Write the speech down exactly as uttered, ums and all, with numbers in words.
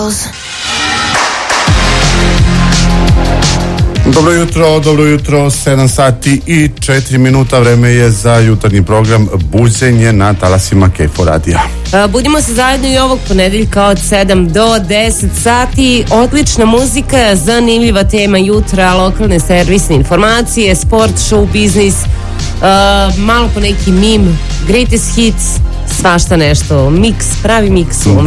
Dobro jutro, dobro jutro, sedam sati i četiri minuta, vreme je za jutarnji program Buđenje na talasima Kejfo radija. Budimo se zajedno i ovog ponedeljka od sedam do deset sati. Odlična muzika, zanimljiva tema jutra, lokalne servisne informacije, sport, show, biznis, uh, malo po neki mim, greatest hits, svašta nešto, miks, pravi miks u ovom